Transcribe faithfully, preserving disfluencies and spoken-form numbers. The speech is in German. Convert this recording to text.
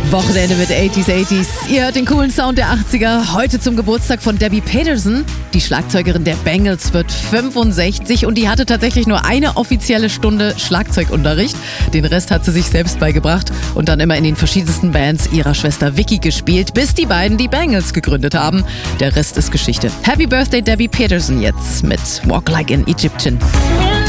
Wochenende mit achtziger achtziger. Ihr hört den coolen Sound der achtziger. Heute zum Geburtstag von Debbie Peterson. Die Schlagzeugerin der Bangles wird fünfundsechzig und die hatte tatsächlich nur eine offizielle Stunde Schlagzeugunterricht. Den Rest hat sie sich selbst beigebracht und dann immer in den verschiedensten Bands ihrer Schwester Vicky gespielt, bis die beiden die Bangles gegründet haben. Der Rest ist Geschichte. Happy Birthday Debbie Peterson jetzt mit Walk Like an Egyptian.